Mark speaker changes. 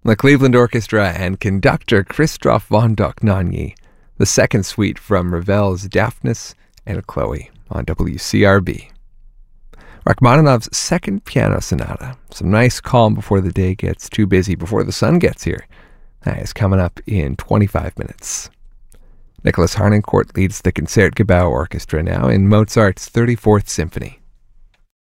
Speaker 1: The Cleveland Orchestra and conductor Christoph von Dohnanyi, the second suite from Ravel's Daphnis and Chloe on WCRB. Rachmaninoff's second piano sonata, some nice calm before the day gets too busy, before the sun gets here. That is coming up in 25 minutes. Nicholas Harnoncourt leads the Concertgebouw Orchestra now in Mozart's 34th Symphony.